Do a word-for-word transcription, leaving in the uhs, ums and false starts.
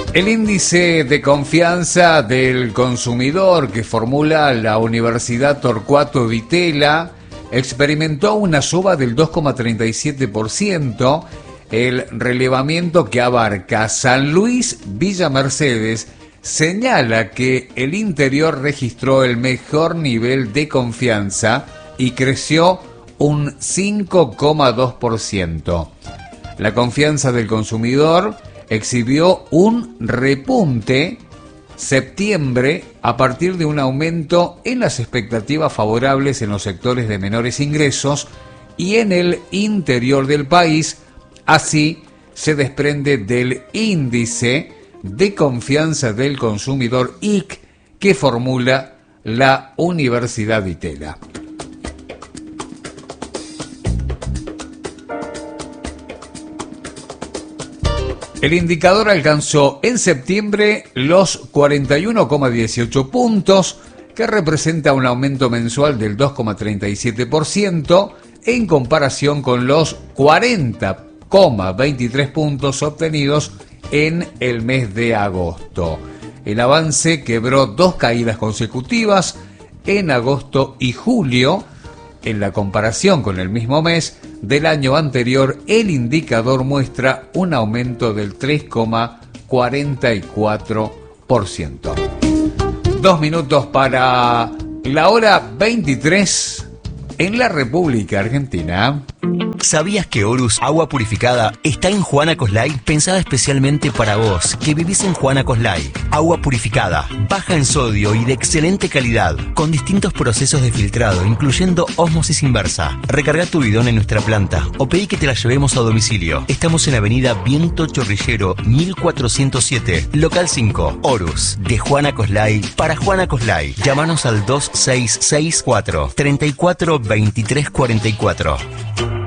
El índice de confianza del consumidor que formula la Universidad Torcuato Di Tella experimentó una suba del dos coma treinta y siete por ciento. El relevamiento, que abarca San Luis, Villa Mercedes, señala que el interior registró el mejor nivel de confianza y creció un cinco coma dos por ciento. La confianza del consumidor exhibió un repunte septiembre a partir de un aumento en las expectativas favorables en los sectores de menores ingresos y en el interior del país. Así se desprende del índice de confianza del consumidor I C que formula la Universidad Di Tella. El indicador alcanzó en septiembre los cuarenta y uno coma dieciocho puntos, que representa un aumento mensual del dos coma treinta y siete por ciento en comparación con los cuarenta coma veintitrés puntos obtenidos en el mes de agosto. El avance quebró dos caídas consecutivas en agosto y julio. En la comparación con el mismo mes del año anterior, el indicador muestra un aumento del tres coma cuarenta y cuatro por ciento. Dos minutos para la hora veintitrés en la República Argentina. ¿Sabías que Horus Agua Purificada está en Juana Coslay? Pensada especialmente para vos, que vivís en Juana Coslay. Agua purificada, baja en sodio y de excelente calidad, con distintos procesos de filtrado, incluyendo ósmosis inversa. Recarga tu bidón en nuestra planta o pedí que te la llevemos a domicilio. Estamos en Avenida Viento Chorrillero mil cuatrocientos siete, local cinco. Horus, de Juana Coslay para Juana Coslay. Llámanos al dos seis seis cuatro, treinta y cuatro, veintitrés cuarenta y cuatro.